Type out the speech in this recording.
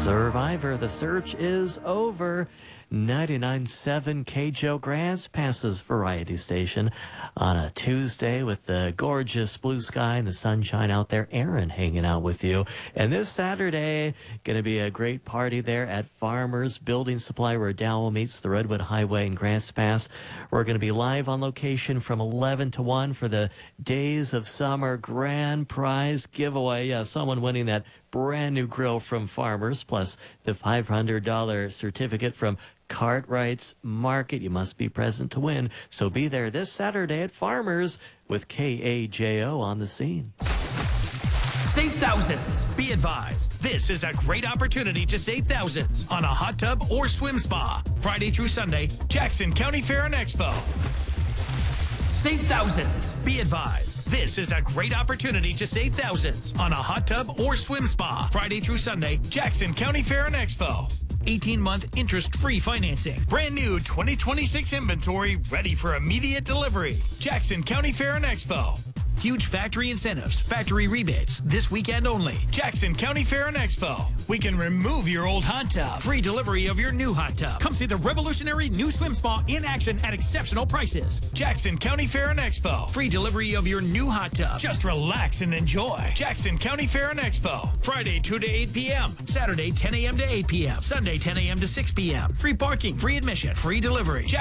Survivor, the search is over. 99.7 KJO Grass passes Variety Station on a Tuesday with the gorgeous blue sky and the sunshine out there. Aaron hanging out with you. And this Saturday, going to be a great party there at Farmers Building Supply where Dowell meets the Redwood Highway and Grass Pass. We're going to be live on location from 11 to 1 for the Days of Summer Grand Prize giveaway. Yeah, someone winning that brand new grill from Farmers, plus the $500 certificate from Cartwright's Market. You must be present to win. So be there this Saturday at Farmers with KAJO on the scene. Save thousands. Be advised, this is a great opportunity to save thousands on a hot tub or swim spa. Friday through Sunday, Jackson County Fair and Expo. Save thousands. Be advised, this is a great opportunity to save thousands on a hot tub or swim spa. Friday through Sunday, Jackson County Fair and Expo. 18-month interest-free financing. Brand new 2026 inventory ready for immediate delivery. Jackson County Fair and Expo. Huge factory incentives, factory rebates, this weekend only. Jackson County Fair and Expo. We can remove your old hot tub. Free delivery of your new hot tub. Come see the revolutionary new swim spa in action at exceptional prices. Jackson County Fair and Expo. Free delivery of your new hot tub. Just relax and enjoy. Jackson County Fair and Expo. Friday 2 to 8 p.m. Saturday 10 a.m. to 8 p.m. Sunday 10 a.m. to 6 p.m. Free parking, free admission, free delivery.